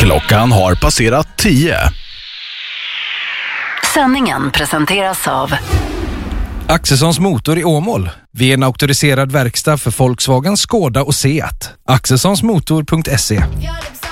Klockan har passerat 10. Sändningen presenteras av Axelssons Motor i Åmål. Vi är en auktoriserad verkstad för Volkswagen, Skoda och Seat. Axelssonsmotor.se.